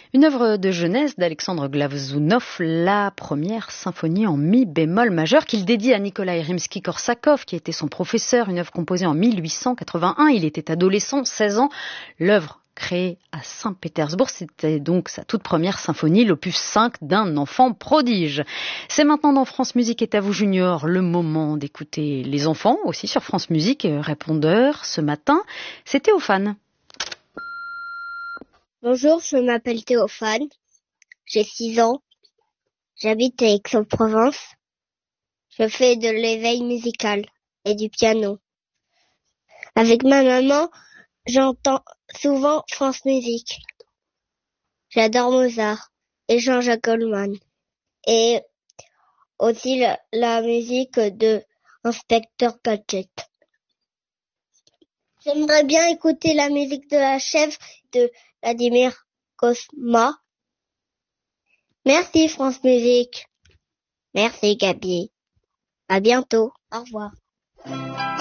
Une œuvre de jeunesse d'Alexandre Glazunov, la première symphonie en mi bémol majeur qu'il dédie à Nikolai Rimsky-Korsakov, qui était son professeur, une œuvre composée en 1881. Il était adolescent, 16 ans. L'œuvre créée à Saint-Pétersbourg, c'était donc sa toute première symphonie, l'opus 5 d'un enfant prodige. C'est maintenant dans France Musique est à vous Junior, le moment d'écouter les enfants, aussi sur France Musique, répondeur ce matin, c'est Théophane. Bonjour, je m'appelle Théophane, j'ai 6 ans, j'habite à Aix-en-Provence, je fais de l'éveil musical et du piano. Avec ma maman, j'entends souvent France Musique. J'adore Mozart et Jean-Jacques Goldman et aussi la musique de Inspecteur Gadget. J'aimerais bien écouter la musique de la chèvre de Vladimir Cosma. Merci France Musique. Merci Gabi. À bientôt. Au revoir.